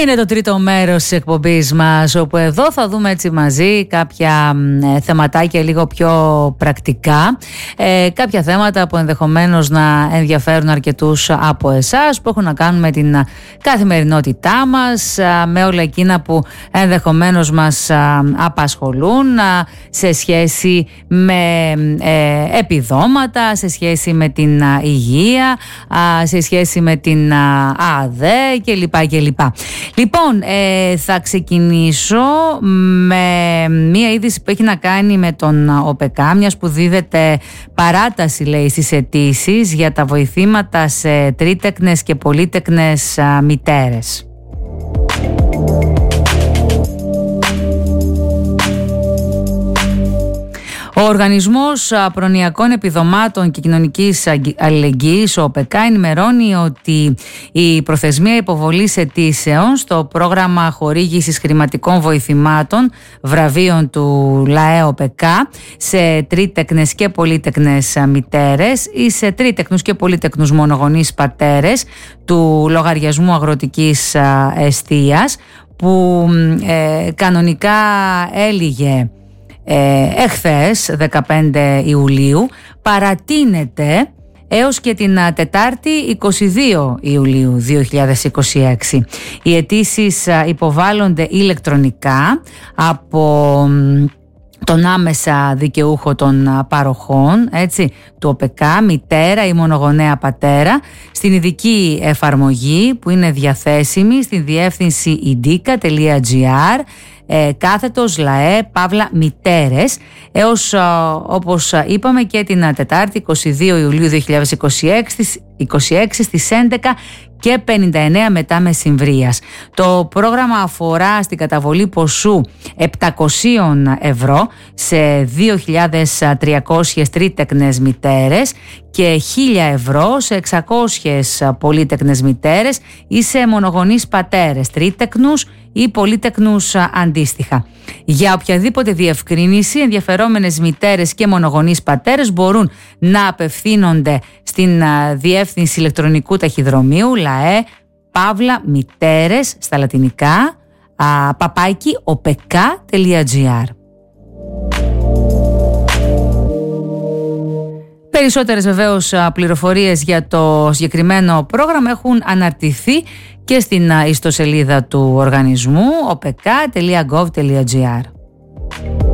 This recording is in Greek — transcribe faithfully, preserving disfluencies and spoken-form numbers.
Είναι το τρίτο μέρος της εκπομπής μας, όπου εδώ θα δούμε έτσι μαζί κάποια ε, θεματάκια λίγο πιο πρακτικά, ε, κάποια θέματα που ενδεχομένως να ενδιαφέρουν αρκετούς από εσάς, που έχουν να κάνουν με την καθημερινότητά μας, ε, με όλα εκείνα που ενδεχομένως μας ε, απασχολούν, ε, σε σχέση με ε, επιδόματα, σε σχέση με την ε, υγεία, ε, σε σχέση με την ε, ΑΔΕ κλπ. κλπ. Λοιπόν, ε, θα ξεκινήσω με μία είδηση που έχει να κάνει με τον ΟΠΕΚΑ, μιας που δίδεται παράταση, λέει, στις αιτήσεις για τα βοηθήματα σε τρίτεκνες και πολύτεκνες α, μητέρες. Ο Οργανισμός Προνοιακών Επιδομάτων και Κοινωνικής Αλληλεγγύης, ο ΟΠΕΚΑ, ενημερώνει ότι η προθεσμία υποβολής αιτήσεων στο πρόγραμμα χορήγησης χρηματικών βοηθημάτων βραβείων του ΛΑΕ ΟΠΕΚΑ σε τρίτεκνες και πολύτεκνες μητέρες ή σε τρίτεκνους και πολύτεκνους μονογονείς πατέρες του λογαριασμού αγροτικής εστίας, που ε, κανονικά έλυγε Ε, εχθές δεκαπέντε Ιουλίου, παρατείνεται έως και την Τετάρτη είκοσι δύο Ιουλίου δύο χιλιάδες είκοσι έξι. Οι αιτήσεις υποβάλλονται ηλεκτρονικά από τον άμεσα δικαιούχο των παροχών, έτσι, του ΟΠΕΚΑ, μητέρα ή μονογονέα πατέρα, στην ειδική εφαρμογή που είναι διαθέσιμη στην διεύθυνση ιντίκα τελεία τζι άρ Ε, κάθετος ΛΑΕ παύλα μητέρες, έως όπως είπαμε και την Τετάρτη είκοσι δύο Ιουλίου δύο χιλιάδες είκοσι έξι στις έντεκα και πενήντα εννέα μετά μεσημβρίας. Το πρόγραμμα αφορά στην καταβολή ποσού επτακόσια ευρώ σε δύο χιλιάδες τριακόσιες τρίτεκνες μητέρες και χίλια ευρώ σε εξακόσιες πολύτεκνες μητέρες ή σε μονογονείς πατέρες, τρίτεκνους ή πολύτεκνους αντίστοιχα. Για οποιαδήποτε διευκρίνηση, ενδιαφερόμενες μητέρες και μονογονείς πατέρες μπορούν να απευθύνονται στην διεύθυνση ηλεκτρονικού ταχυδρομείου ΛΑΕ παύλα μητέρες στα λατινικά παπάκι οπεκά τελεία τζι άρ. Περισσότερες βεβαίως πληροφορίες για το συγκεκριμένο πρόγραμμα έχουν αναρτηθεί και στην ιστοσελίδα του οργανισμού οπεκά τελεία γκοβ τελεία τζι άρ.